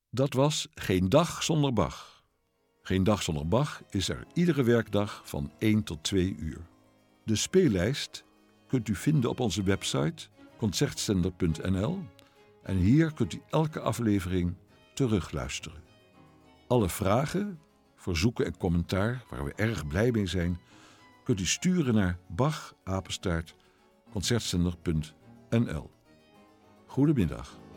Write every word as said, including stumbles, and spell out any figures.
Dat was Geen Dag Zonder Bach. Geen Dag Zonder Bach is er iedere werkdag van één tot twee uur. De speellijst kunt u vinden op onze website concertzender punt n l en hier kunt u elke aflevering terugluisteren. Alle vragen, verzoeken en commentaar, waar we erg blij mee zijn, kunt u sturen naar bach apenstaart concertzender punt n l. Goedemiddag.